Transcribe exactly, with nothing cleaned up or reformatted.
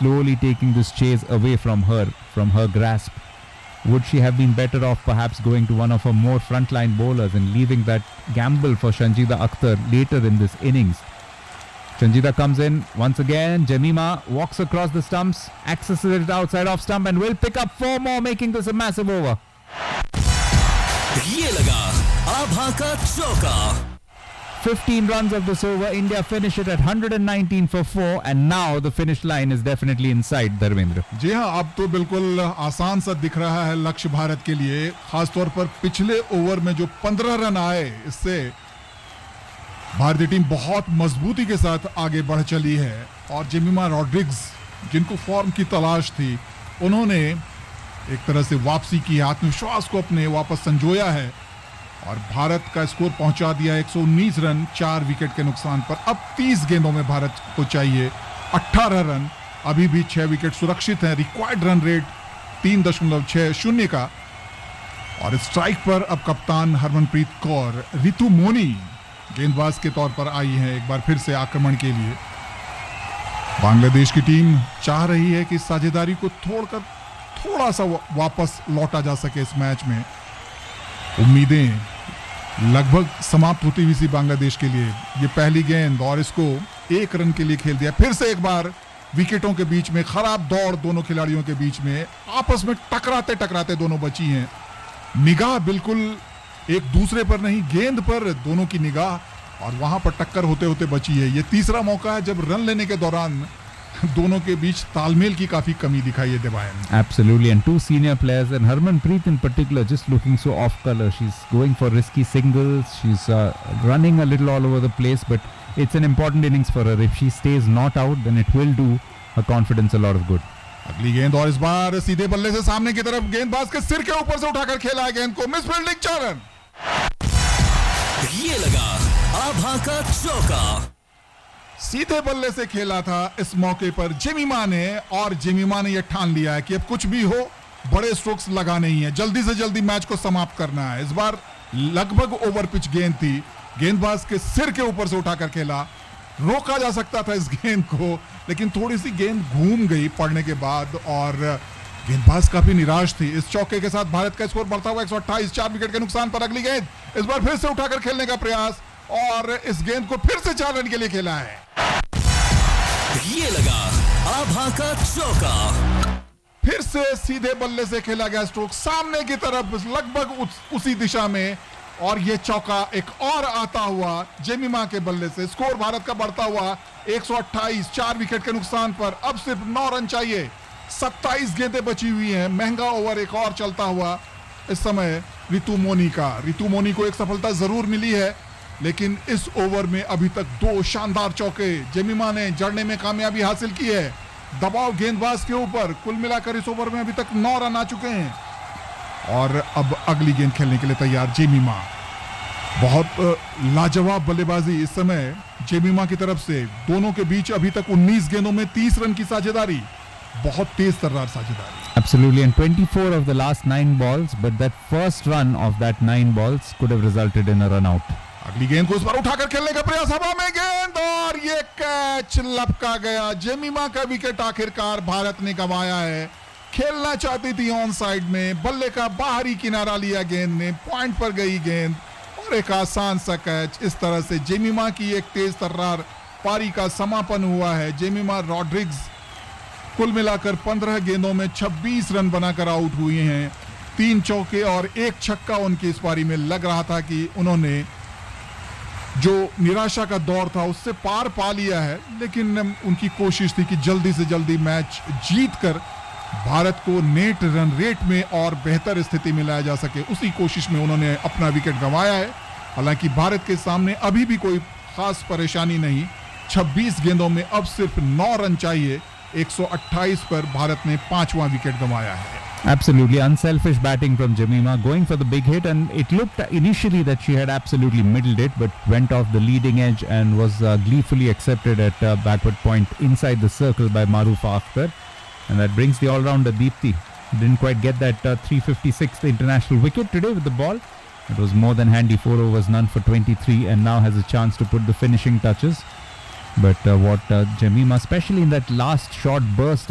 slowly taking this chase away from her, from her grasp. Would she have been better off perhaps going to one of her more frontline bowlers and leaving that gamble for Shanjida Akhtar later in this innings? Shanjida comes in once again. Jemimah walks across the stumps, accesses it outside off stump and will pick up four more, making this a massive over. ये लगा आभा का चौका. fifteen runs of this over. India finish it at one hundred nineteen for four, and now the finish line is definitely in sight. Dharmendra. जी हाँ, अब तो बिल्कुल आसान सा दिख रहा है लक्ष्य भारत के लिए, खासतौर पर पिछले ओवर में जो पंद्रह रन आए, इससे भारतीय टीम बहुत मजबूती के साथ आगे बढ़ चली है. और जेमिमा रॉड्रिग्स, जिनको फॉर्म की तलाश थी, उन्होंने एक तरह से वापसी की, आत्मविश्वास को अपने वापस संजोया है और भारत का स्कोर पहुंचा दिया एक सौ उन्नीस रन चार विकेट के नुकसान पर. अब तीस गेंदों में भारत को चाहिए अठारह रन. अभी भी छह विकेट सुरक्षित हैं. रिक्वायर्ड रन रेट तीन दशमलव छह शून्य का. और स्ट्राइक पर अब कप्तान हरमनप्रीत कौर, रितु मोनी गेंदबाज के तौर पर आई हैं एक बार फिर से आक्रमण के लिए. बांग्लादेश की टीम चाह रही है कि साझेदारी को तोड़कर थोड़ा सा वापस लौटा जा सके इस मैच में. उम्मीदें लगभग समाप्त होती हुई सी बांग्लादेश के लिए. ये पहली गेंद और इसको एक रन के लिए खेल दिया. फिर से एक बार विकेटों के बीच में खराब दौड़, दोनों खिलाड़ियों के बीच में आपस में टकराते टकराते दोनों बची हैं. निगाह बिल्कुल एक दूसरे पर नहीं, गेंद पर दोनों की निगाह, और वहां पर टक्कर होते होते बची है. ये तीसरा मौका है जब रन लेने के दौरान दोनों के बीच तालमेल की काफी कमी दिखाई है दिवायन. Absolutely, and two senior players, and Harmanpreet in particular, just looking so off color. She's going for risky singles. She's uh, running a little all over the place, but it's an important innings for her. If she stays not out, then it will do her confidence a lot of good. अगली गेंद और इस बार सीधे बल्ले से सामने की तरफ, गेंदबाज के सिर के ऊपर से उठाकर खेला है गेंद को. मिस फील्डिंग, चार रन. ये लगा आभा का चौका. सीधे बल्ले से खेला था इस मौके पर जेमिमा ने, और जेमिमा ने यह ठान लिया है कि अब कुछ भी हो, बड़े स्ट्रोक्स लगाने ही है, जल्दी से जल्दी मैच को समाप्त करना है. इस बार लगभग ओवर पिच गेंद थी, गेंदबाज के सिर के ऊपर से उठाकर खेला. रोका जा सकता था इस गेंद को, लेकिन थोड़ी सी गेंद घूम गई पड़ने के बाद और गेंदबाज काफी निराश थी. इस चौके के साथ भारत का स्कोर बढ़ता हुआ एक सौ अट्ठाईस, चार विकेट के नुकसान पर. अगली गेंद इस बार फिर से उठाकर खेलने का प्रयास, और इस गेंद को फिर से चार रन के लिए खेला है. ये लगा आभा का चौका. फिर से सीधे बल्ले से खेला गया स्ट्रोक सामने की तरफ, लगभग उस, उसी दिशा में, और ये चौका एक और आता हुआ जेमिमा के बल्ले से. स्कोर भारत का बढ़ता हुआ एक सौ अट्ठाईस, चार विकेट के नुकसान पर. अब सिर्फ नौ रन चाहिए, सत्ताईस गेंदें बची हुई हैं. महंगा ओवर एक और चलता हुआ इस समय रितु मोनी का. रितु मोनी को एक सफलता जरूर मिली है, लेकिन इस ओवर में अभी तक दो शानदार चौके जेमिमा ने जड़ने में कामयाबी हासिल की है. दबाव गेंदबाज के ऊपर. कुल मिलाकर इस ओवर में अभी तक नौ रन आ चुके हैं, और अब अगली गेंद खेलने के लिए तैयार जेमिमा. बहुत लाजवाब बल्लेबाजी इस समय जेमिमा की तरफ से. दोनों के बीच अभी तक उन्नीस गेंदों में तीस रन की साझेदारी. बहुत तेज तर्रार साझेदारी. Absolutely, and twenty-four of the last nine balls, but that first run of that nine balls could have resulted in a run out. अगली गेंद को इस बार उठाकर खेलने का प्रयास, हवा में गेंद, और ये कैच लपका गया. जेमिमा का विकेट आखिरकार भारत ने गंवाया है. खेलना चाहती थी ऑन साइड में, बल्ले का बाहरी किनारा लिया गेंद ने, पॉइंट पर गई गेंद, और एक आसान सा कैच. इस तरह से जेमिमा की एक तेज तर्रार पारी का समापन हुआ है. जेमिमा रॉड्रिग्स कुल मिलाकर पंद्रह गेंदों में छब्बीस रन बनाकर आउट हुए हैं. तीन चौके और एक छक्का उनकी इस पारी में. लग रहा था कि उन्होंने जो निराशा का दौर था उससे पार पा लिया है, लेकिन उनकी कोशिश थी कि जल्दी से जल्दी मैच जीतकर भारत को नेट रन रेट में और बेहतर स्थिति में लाया जा सके. उसी कोशिश में उन्होंने अपना विकेट गंवाया है. हालांकि भारत के सामने अभी भी कोई खास परेशानी नहीं. छब्बीस गेंदों में अब सिर्फ नौ रन चाहिए. एक सौ अट्ठाईस पर भारत ने पांचवां विकेट गंवाया है. Absolutely unselfish batting from Jemimah, going for the big hit, and it looked initially that she had absolutely middled it, but went off the leading edge and was uh, gleefully accepted at uh, backward point inside the circle by Marufa Akhtar, and that brings the all-rounder Deepti. Didn't quite get that uh, three hundred fifty-sixth international wicket today with the ball. It was more than handy, four overs, none for twenty-three, and now has a chance to put the finishing touches. But uh, what uh, Jemimah, especially in that last short burst